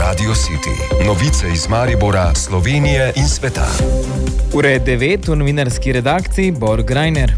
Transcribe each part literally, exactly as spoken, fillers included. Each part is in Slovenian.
Radio City. Novice iz Maribora, Slovenije in sveta. Ure devet v novinarski redakciji Bor Grajner.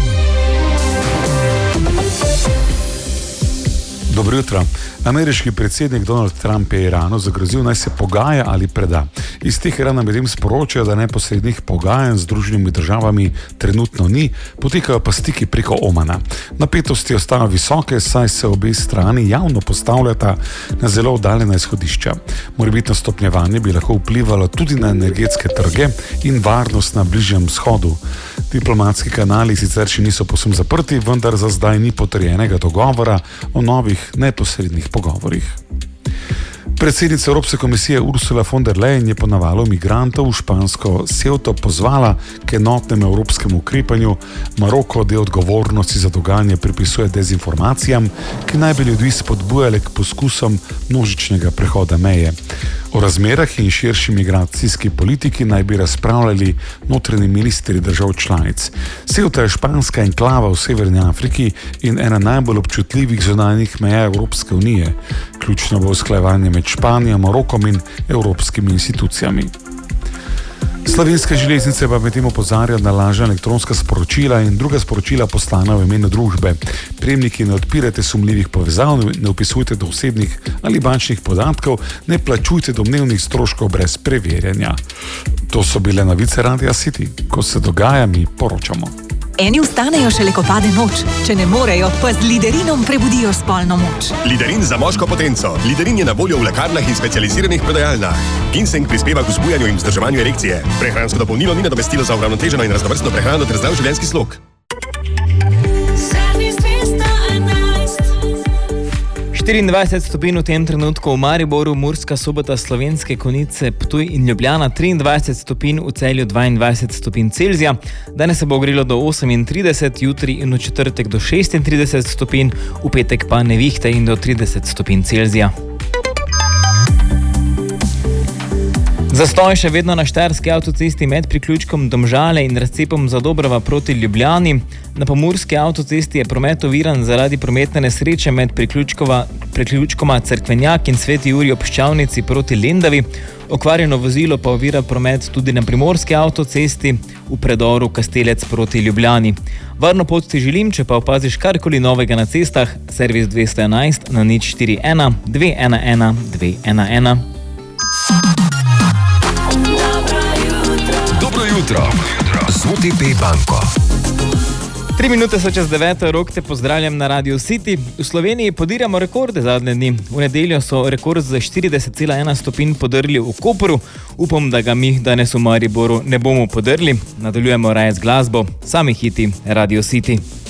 Dobro jutro. Ameriški predsednik Donald Trump je Iranu zagrozil, naj se pogaja ali preda. Iz Teherana medtem sporočajo, da neposrednih pogajanj z Združenimi državami trenutno ni, potekajo pa stiki preko Omana. Napetosti ostajajo visoke, saj se obe strani javno postavljata na zelo oddaljena izhodišča. Morebitno stopnjevanje bi lahko vplivalo tudi na energetske trge in varnost na Bližnjem vzhodu. Diplomatski kanali sicer še niso povsem zaprti, vendar za zdaj ni potrjenega dogovora o novih neposrednih pogovorih. Predsednica Evropske komisije Ursula von der Leyen je po navalu migrantov v špansko Ceuto pozvala k enotnemu evropskemu ukrepanju. Maroko del odgovornosti za dogajanje pripisuje dezinformacijam, ki naj bi ljudi spodbujale k poskusom množičnega prehoda meje. O razmerah in širši migracijski politiki naj bi razpravljali notranji ministri držav članic. Ceuta je španska enklava v Severni Afriki in ena najbolj občutljivih zunanjih meja Evropske unije. Ključno bo usklajevanje med Španijo, Marokom in evropskimi institucijami. Slovenske železnice pa medtem opozarjajo na lažna elektronska sporočila in druga sporočila poslana v imenu družbe. Prejemniki, ne odpirajte sumljivih povezav, ne vpisujte do osebnih ali bančnih podatkov, ne plačujte domnevnih stroškov brez preverjanja. To so bile novice Radia City. Ko se dogaja, mi poročamo. Eni vstanejo šele, ko pade noč. Če ne morejo, pa z Liderinom prebudijo spolno moč. Liderin za moško potenco. Liderin je na voljo v lekarnah in specializiranih prodajalnah. Ginseng prispeva k vzbujanju in vzdrževanju erekcije. Prehransko dopolnilo ni nadomestilo za uravnoteženo in raznovrstno prehrano ter zdrav življenjski slog. štiriindvajset stopinj v tem trenutku v Mariboru, Murska Sobota, Slovenske Konjice, Ptuj in Ljubljana, triindvajset stopinj v Celju, dvaindvajset stopinj Celzija. Danes se bo ogrelo do osemintrideset, jutri in v četrtek do šestintrideset stopinj, v petek pa nevihte in do trideset stopinj Celzija. Zastoj še vedno na štajerski avtocesti med priključkom Domžale in razcepom Zadobrova proti Ljubljani. Na pomurski avtocesti je promet oviran zaradi prometne nesreče med priključkoma Cerkvenjak in Sveti Jurij ob Ščavnici proti Lendavi. Okvarjeno vozilo pa ovira promet tudi na primorski avtocesti v predoru Kastelec proti Ljubljani. Varno pot ti želim, če pa opaziš karkoli novega na cestah, servis dvesto enajst na nič štiri ena dve ena ena dve ena ena. Dobro jutro z O T P banko. Tri minute so čez deveto, Rok te pozdravljam na Radio City. V Sloveniji podiramo rekorde zadnje dni. V nedeljo so rekord za štirideset cela ena stopinj podrli v Kopru. Upam, da ga mi danes v Mariboru ne bomo podrli. Nadaljujemo raje z glasbo. Sami hiti Radio City.